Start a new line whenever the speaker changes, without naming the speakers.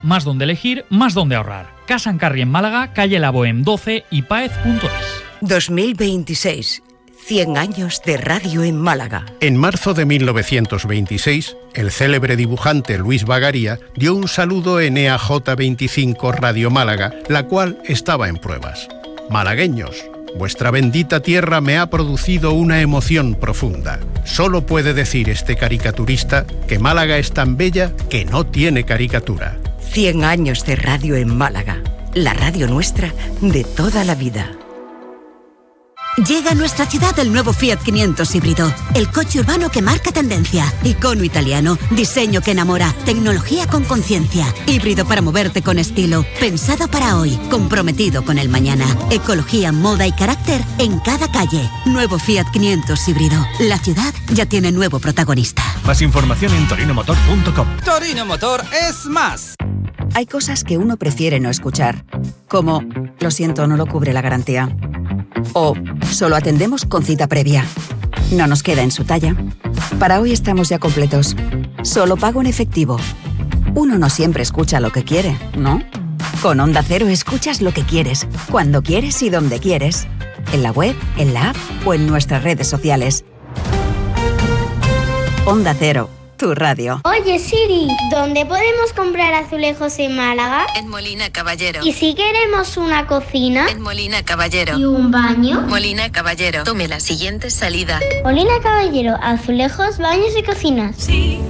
Más donde elegir, más donde ahorrar. Casa en Carri en Málaga, calle La Bohème 12 y paez.es.
2026. 100 años de radio en Málaga.
En marzo de 1926, el célebre dibujante Luis Bagaria dio un saludo en EAJ25 Radio Málaga, la cual estaba en pruebas. Malagueños, vuestra bendita tierra me ha producido una emoción profunda. Solo puede decir este caricaturista que Málaga es tan bella que no tiene caricatura.
100 años de radio en Málaga. La radio nuestra de toda la vida.
Llega a nuestra ciudad el nuevo Fiat 500 híbrido, el coche urbano que marca tendencia, icono italiano, diseño que enamora, tecnología con conciencia, híbrido para moverte con estilo, pensado para hoy, comprometido con el mañana, ecología, moda y carácter en cada calle. Nuevo Fiat 500 híbrido, la ciudad ya tiene nuevo protagonista.
Más información en torinomotor.com.
Torino Motor es más.
Hay cosas que uno prefiere no escuchar, como, lo siento, no lo cubre la garantía. O, solo atendemos con cita previa. No nos queda en su talla. Para hoy estamos ya completos. Solo pago en efectivo. Uno no siempre escucha lo que quiere, ¿no? Con Onda Cero escuchas lo que quieres, cuando quieres y donde quieres. En la web, en la app o en nuestras redes sociales. Onda Cero. Tu radio.
Oye Siri, ¿dónde podemos comprar azulejos en Málaga?
En Molina Caballero.
¿Y si queremos una cocina?
En Molina Caballero.
¿Y un baño?
Molina Caballero. Tome la siguiente salida.
Molina Caballero, azulejos, baños y cocinas.
Sí.